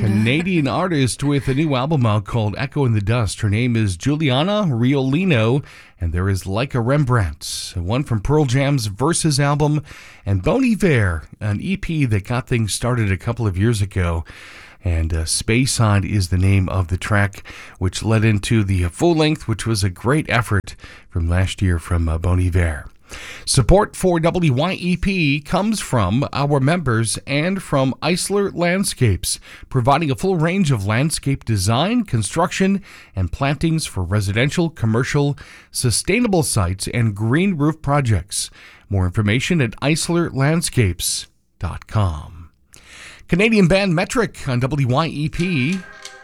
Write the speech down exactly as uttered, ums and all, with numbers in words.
Canadian artist with a new album out called Echo in the Dust. Her name is Juliana Riolino, and there is Like a Rembrandt, one from Pearl Jam's Versus album, and Bon Iver, an E P that got things started a couple of years ago. And uh, Speyside is the name of the track, which led into the full length, which was a great effort from last year from uh, Bon Iver. Support for W Y E P comes from our members and from Eisler Landscapes, providing a full range of landscape design, construction, and plantings for residential, commercial, sustainable sites, and green roof projects. More information at eisler landscapes dot com. Canadian band Metric on W Y E P.